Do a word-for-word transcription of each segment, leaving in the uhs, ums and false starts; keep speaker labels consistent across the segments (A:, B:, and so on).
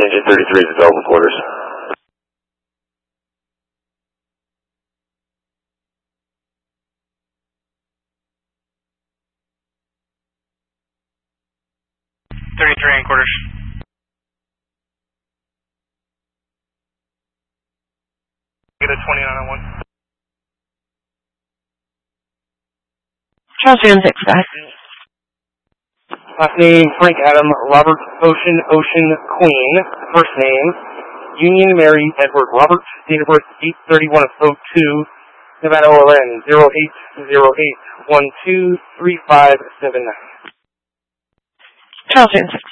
A: engine thirty-three is available quarters.
B: thirty-three in quarters. Get a twenty-nine on one.
C: Charles Jan six, guys.
D: Last name, Frank Adam, Robert Ocean, Ocean Queen. First name, Union Mary Edward Robert. Date of birth, eight thirty-one of oh two. Nevada O L N, zero eight zero eight one two three five seven nine.
C: Charles Jan six.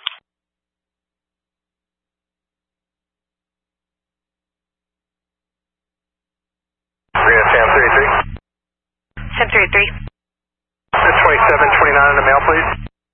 B: Sam thirty-three.
C: Sam thirty-three.
B: twenty-seven twenty-nine in the mail, please.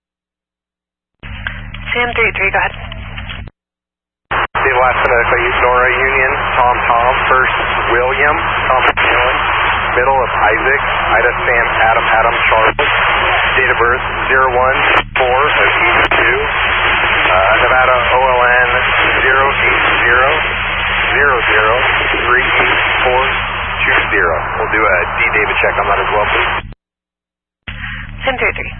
C: Sam thirty-three, go ahead.
B: The last phonetic I use, Nora Union, Tom Tom, first William, Tom Dylan, middle of Isaac, Ida Sam Adam Adam Charles, date of birth zero one four of two, uh, Nevada O L N zero eight zero zero zero three eight four two zero. We'll do a D David check on that as well, please.
C: Sam thirty-three.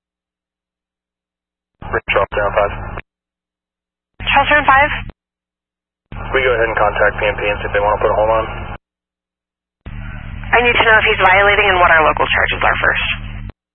B: Charles down five.
C: Charles Jan five.
B: We go ahead and contact P M P and see if they want to put a hold on.
C: I need to know if he's violating and what our local charges are first.